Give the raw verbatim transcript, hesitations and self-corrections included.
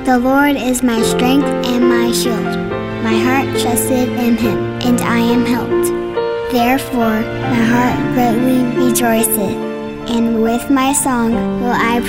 The Lord is my strength and my shield. My heart trusted in him, and I am helped. Therefore my heart greatly rejoiceth, and with my song will I